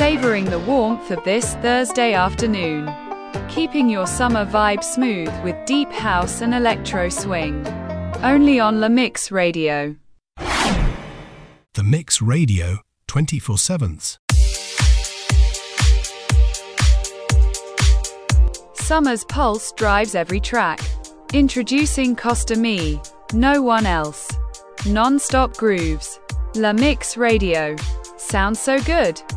savoring the warmth of this Thursday afternoon. Keeping your summer vibe smooth with deep house and electro swing. Only on La Mix Radio. The Mix Radio, 24/7. Summer's pulse drives every track. Introducing Costa Me, No One Else. Non-stop grooves. La Mix Radio. Sounds so good.